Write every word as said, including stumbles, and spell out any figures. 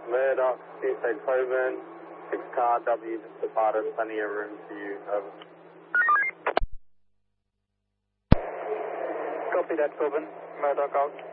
Murdoch, Tuesday Coburn, six car W just departed, plenty of room for you, over. Copy that, Coburn. Murdoch out.